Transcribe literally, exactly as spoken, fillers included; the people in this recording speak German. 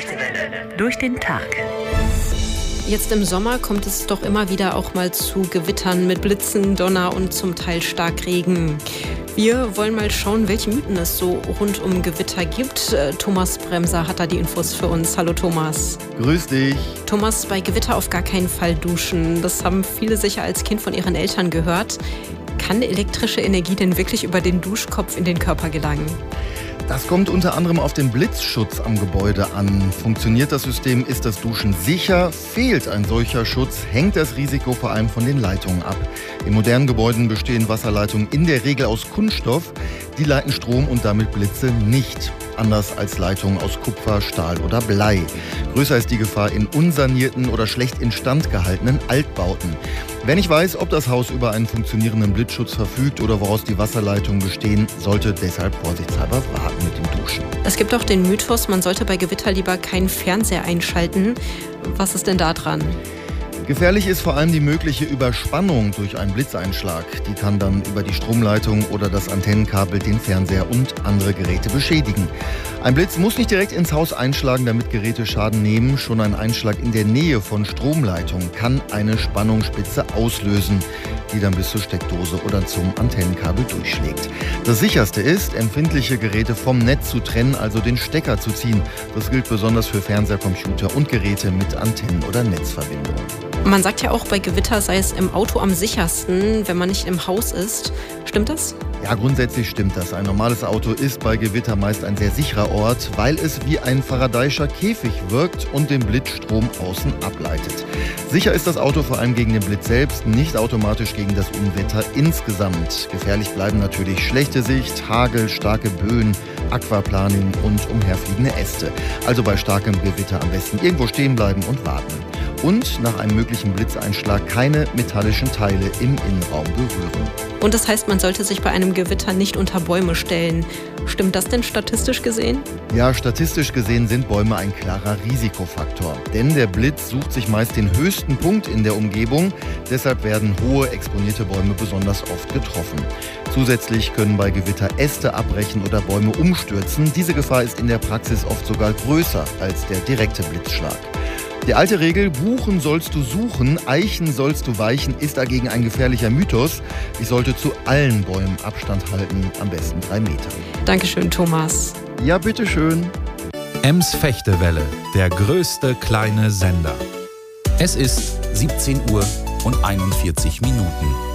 M's-Fechtewelle. Durch den Tag. Jetzt im Sommer kommt es doch immer wieder auch mal zu Gewittern mit Blitzen, Donner und zum Teil Starkregen. Wir wollen mal schauen, welche Mythen es so rund um Gewitter gibt. Thomas Bremser hat da die Infos für uns. Hallo Thomas. Grüß dich. Thomas, bei Gewitter auf gar keinen Fall duschen. Das haben viele sicher als Kind von ihren Eltern gehört. Kann elektrische Energie denn wirklich über den Duschkopf in den Körper gelangen? Das kommt unter anderem auf den Blitzschutz am Gebäude an. Funktioniert das System, ist das Duschen sicher? Fehlt ein solcher Schutz, hängt das Risiko vor allem von den Leitungen ab. In modernen Gebäuden bestehen Wasserleitungen in der Regel aus Kunststoff. Die leiten Strom und damit Blitze nicht. Anders als Leitungen aus Kupfer, Stahl oder Blei. Größer ist die Gefahr in unsanierten oder schlecht instand gehaltenen Altbauten. Wer nicht weiß, ob das Haus über einen funktionierenden Blitzschutz verfügt oder woraus die Wasserleitungen bestehen, sollte deshalb vorsichtshalber warten mit dem Duschen. Es gibt auch den Mythos, man sollte bei Gewitter lieber keinen Fernseher einschalten. Was ist denn da dran? Gefährlich ist vor allem die mögliche Überspannung durch einen Blitzeinschlag. Die kann dann über die Stromleitung oder das Antennenkabel den Fernseher und andere Geräte beschädigen. Ein Blitz muss nicht direkt ins Haus einschlagen, damit Geräte Schaden nehmen. Schon ein Einschlag in der Nähe von Stromleitungen kann eine Spannungsspitze auslösen, die dann bis zur Steckdose oder zum Antennenkabel durchschlägt. Das Sicherste ist, empfindliche Geräte vom Netz zu trennen, also den Stecker zu ziehen. Das gilt besonders für Fernseher, Computer und Geräte mit Antennen- oder Netzverbindungen. Man sagt ja auch, bei Gewitter sei es im Auto am sichersten, wenn man nicht im Haus ist. Stimmt das? Ja, grundsätzlich stimmt das. Ein normales Auto ist bei Gewitter meist ein sehr sicherer Ort, weil es wie ein Faraday'scher Käfig wirkt und den Blitzstrom außen ableitet. Sicher ist das Auto vor allem gegen den Blitz selbst, nicht automatisch gegen das Unwetter insgesamt. Gefährlich bleiben natürlich schlechte Sicht, Hagel, starke Böen, Aquaplaning und umherfliegende Äste. Also bei starkem Gewitter am besten irgendwo stehen bleiben und warten. Und nach einem möglichen Blitzeinschlag keine metallischen Teile im Innenraum berühren. Und das heißt, man sollte sich bei einem Gewitter nicht unter Bäume stellen. Stimmt das denn statistisch gesehen? Ja, statistisch gesehen sind Bäume ein klarer Risikofaktor. Denn der Blitz sucht sich meist den höchsten Punkt in der Umgebung. Deshalb werden hohe, exponierte Bäume besonders oft getroffen. Zusätzlich können bei Gewitter Äste abbrechen oder Bäume umstürzen. Diese Gefahr ist in der Praxis oft sogar größer als der direkte Blitzschlag. Die alte Regel, Buchen sollst du suchen, Eichen sollst du weichen, ist dagegen ein gefährlicher Mythos. Ich sollte zu allen Bäumen Abstand halten, am besten drei Meter. Dankeschön, Thomas. Ja, bitteschön. Ems-Fechtewelle, der größte kleine Sender. Es ist siebzehn Uhr und einundvierzig Minuten.